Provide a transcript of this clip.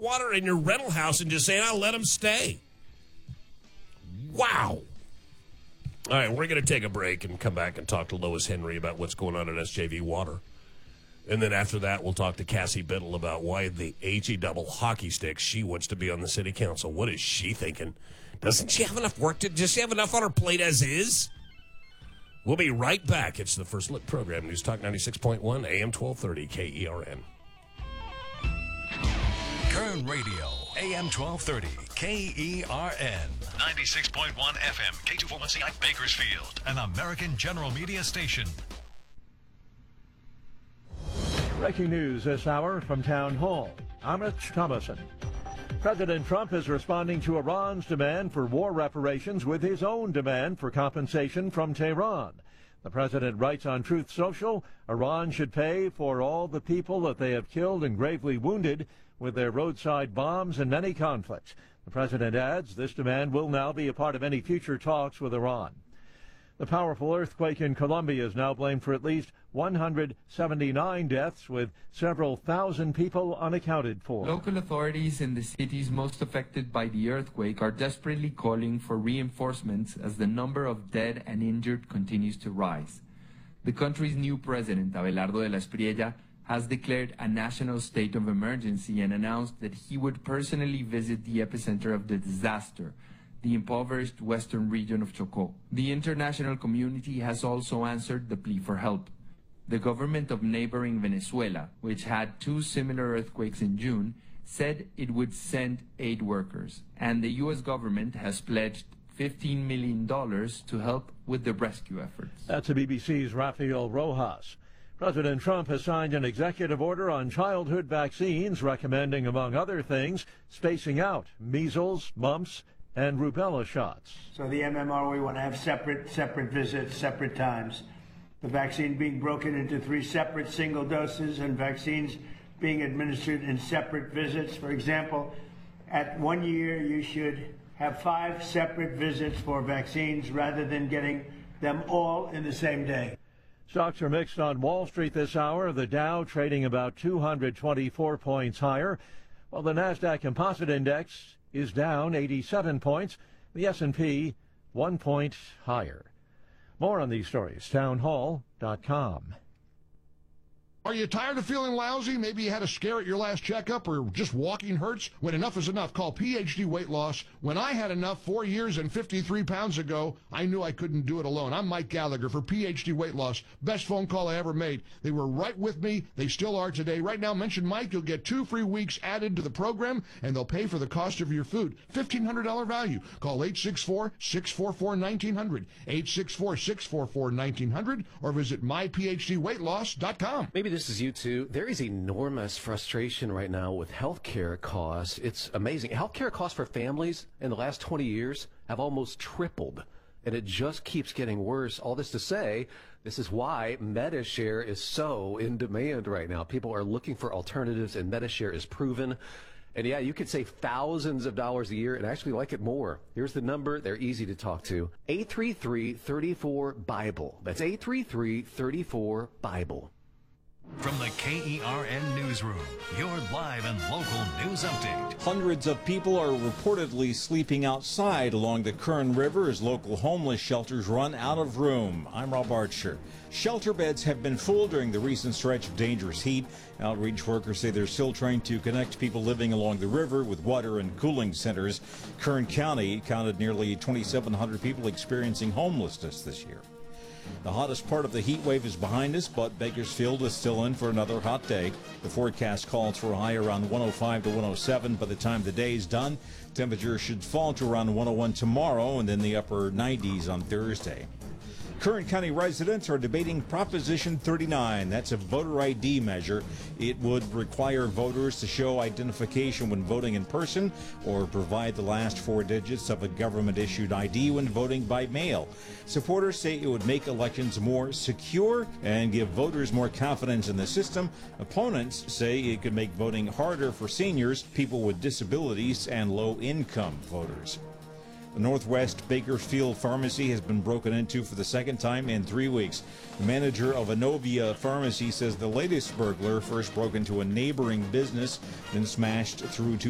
squatter in your rental house and just saying, I'll let him stay. Wow. All right, we're going to take a break and come back and talk to Lois Henry about what's going on at SJV Water. And then after that, we'll talk to Cassie Biddle about why the HE double hockey stick, she wants to be on the city council. What is she thinking? Doesn't she have enough work? Does she have enough on her plate as is? We'll be right back. It's the First Look program. News Talk 96.1, AM 1230, KERN. Kern Radio, AM 1230, KERN. 96.1 FM, K241CI Bakersfield, an American General Media station. Breaking news this hour from Town Hall. I'm Rich Thomason. President Trump is responding to Iran's demand for war reparations with his own demand for compensation from Tehran. The president writes on Truth Social, Iran should pay for all the people that they have killed and gravely wounded with their roadside bombs in many conflicts. The president adds this demand will now be a part of any future talks with Iran. The powerful earthquake in Colombia is now blamed for at least 179 deaths, with several thousand people unaccounted for. Local authorities in the cities most affected by the earthquake are desperately calling for reinforcements as the number of dead and injured continues to rise. The country's new president, Abelardo de la Espriella, has declared a national state of emergency and announced that he would personally visit the epicenter of the disaster, the impoverished western region of Chocó. The international community has also answered the plea for help. The government of neighboring Venezuela, which had two similar earthquakes in June, said it would send aid workers, and the U.S. government has pledged $15 million to help with the rescue efforts. That's the BBC's Rafael Rojas. President Trump has signed an executive order on childhood vaccines recommending, among other things, spacing out measles, mumps, and rubella shots. So the MMR, we want to have separate visits, separate times. The vaccine being broken into 3 separate single doses and vaccines being administered in separate visits. For example, at 1 year, you should have 5 separate visits for vaccines rather than getting them all in the same day. Stocks are mixed on Wall Street this hour. The Dow trading about 224 points higher, while the NASDAQ Composite Index is down 87 points. The S&P 1 point higher. More on these stories, townhall.com. Are you tired of feeling lousy? Maybe you had a scare at your last checkup, or just walking hurts? When enough is enough, call PhD Weight Loss. When I had enough 4 years and 53 pounds ago, I knew I couldn't do it alone. I'm Mike Gallagher for PhD Weight Loss. Best phone call I ever made. They were right with me. They still are today. Right now, mention Mike. You'll get 2 free weeks added to the program, and they'll pay for the cost of your food. $1,500 value. Call 864-644-1900, 864-644-1900, or visit myphdweightloss.com. Maybe this is you too. There is enormous frustration right now with healthcare costs. It's amazing. Healthcare costs for families in the last 20 years have almost tripled, and it just keeps getting worse. All this to say, this is why Medi-Share is so in demand right now. People are looking for alternatives, and Medi-Share is proven. And yeah, you could save thousands of dollars a year and actually like it more. Here's the number. They're easy to talk to. 833-34-BIBLE. That's 833-34-BIBLE. From the KERN Newsroom, your live and local news update. Hundreds of people are reportedly sleeping outside along the Kern River as local homeless shelters run out of room. I'm Rob Archer. Shelter beds have been full during the recent stretch of dangerous heat. Outreach workers say they're still trying to connect people living along the river with water and cooling centers. Kern County counted nearly 2,700 people experiencing homelessness this year. The hottest part of the heat wave is behind us, but Bakersfield is still in for another hot day. The forecast calls for a high around 105 to 107 by the time the day is done. Temperature should fall to around 101 tomorrow and then the upper 90s on Thursday. Kern County residents are debating Proposition 39. That's a voter ID measure. It would require voters to show identification when voting in person or provide the last 4 digits of a government-issued ID when voting by mail. Supporters say it would make elections more secure and give voters more confidence in the system. Opponents say it could make voting harder for seniors, people with disabilities, and low-income voters. The Northwest Bakersfield Pharmacy has been broken into for the second time in 3 weeks. The manager of Anovia Pharmacy says the latest burglar first broke into a neighboring business, then smashed through 2